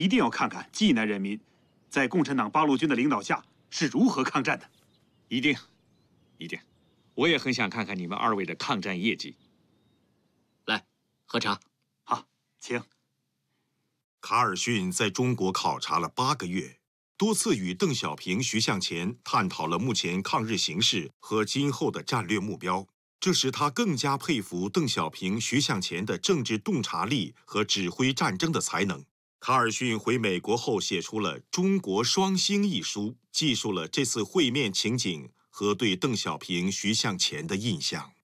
一定要看看济南人民在共产党八路军的领导下是如何抗战的。 一定，一定，我也很想看看你们二位的抗战业绩。 来，喝茶。 好，请。 卡尔逊在中国考察了8个月，多次与邓小平、徐向前探讨了目前抗日形势和今后的战略目标。这使他更加佩服邓小平、徐向前的政治洞察力和指挥战争的才能。卡尔逊回美国后写出了《中国双星》一书，记述了这次会面情景和对邓小平、徐向前的印象。